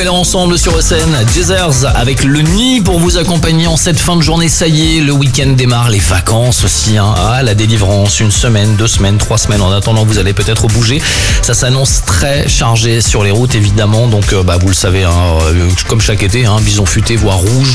est là ensemble sur scène. Geezers avec le nid pour vous accompagner en cette fin de journée. Ça y est, le week-end démarre, les vacances aussi. La délivrance, 1 semaine, 2 semaines, 3 semaines. En attendant, vous allez peut-être bouger. Ça s'annonce très chargé sur les routes évidemment. Donc vous le savez, comme chaque été, bison futé, voire rouge.